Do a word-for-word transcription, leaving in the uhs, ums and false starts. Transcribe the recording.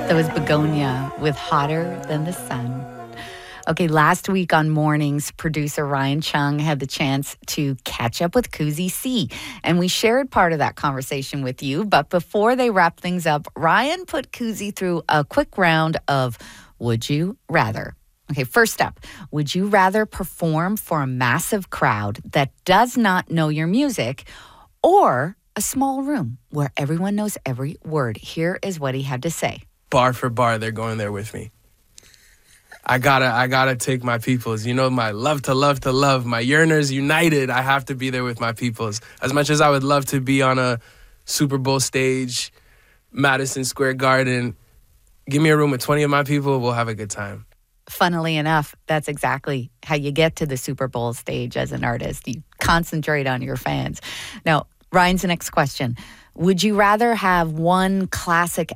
That was Begonia with Hotter Than the Sun. Okay, last week on Mornings, producer Ryan Chung had the chance to catch up with Kuzi C, and we shared part of that conversation with you. But before they wrap things up, Ryan put Kuzi through a quick round of Would You Rather? Okay, first up, would you rather perform for a massive crowd that does not know your music, or a small room where everyone knows every word? Here is what he had to say. Bar for bar, they're going there with me. I gotta, I gotta take my peoples. You know, my love to love to love, my yearners united. I have to be there with my peoples. As much as I would love to be on a Super Bowl stage, Madison Square Garden, give me a room with twenty of my people, we'll have a good time. Funnily enough, that's exactly how you get to the Super Bowl stage as an artist. You concentrate on your fans. Now, Ryan's next question. Would you rather have one classic